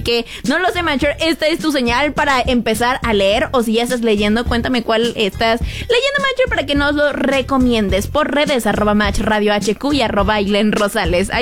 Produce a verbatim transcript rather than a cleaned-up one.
que no lo sé, Macher, esta es tu señal para empezar a leer, o si ya estás leyendo, cuéntame cuál estás leyendo, Macher, para que nos lo recomiendes por redes, arroba Match Radio H Q y arroba Ailén Rosales.